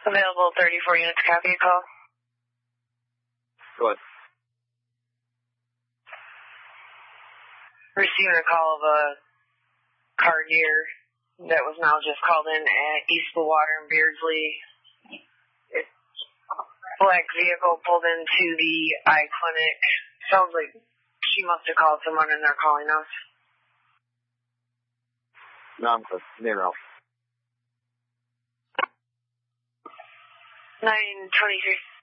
Available 34 units, copy a call. Go ahead. Receiving a call of a car deer that was now just called in at East Bluewater and Beardsley. Black vehicle pulled into the eye clinic. Sounds like she must have called someone and they're calling us. No, I'm good. Name Ralph. 923.